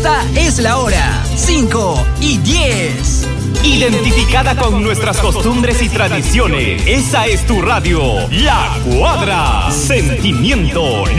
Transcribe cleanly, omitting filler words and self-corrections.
Esta es la hora, 5:10. Identificada con nuestras costumbres y tradiciones, esa es tu radio, La Cuadra. Sentimiento